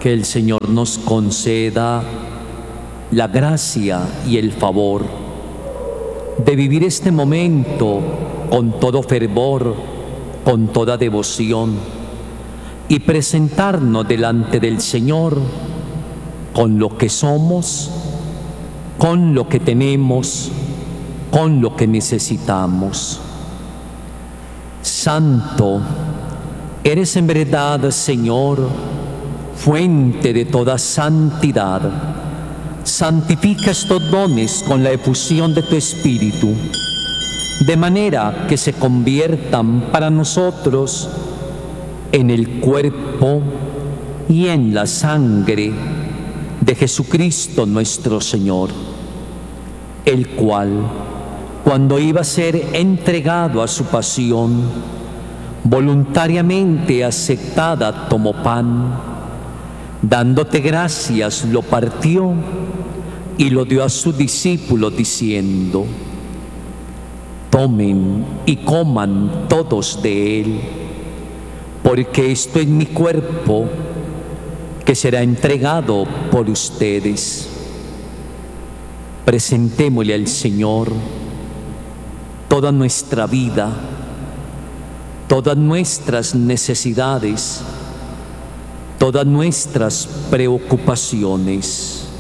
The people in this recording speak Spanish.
Que el Señor nos conceda la gracia y el favor de vivir este momento con todo fervor, con toda devoción, y presentarnos delante del Señor con lo que somos, con lo que tenemos, con lo que necesitamos. Santo, eres en verdad, Señor, fuente de toda santidad. Santifica estos dones con la efusión de tu Espíritu, de manera que se conviertan para nosotros en el cuerpo y en la sangre de Jesucristo nuestro Señor, el cual, cuando iba a ser entregado a su pasión, voluntariamente aceptada, tomó pan, dándote gracias, lo partió y lo dio a sus discípulos diciendo: tomen y coman todos de él, porque esto es mi cuerpo que será entregado por ustedes. Presentémosle al Señor toda nuestra vida, todas nuestras necesidades, todas nuestras preocupaciones.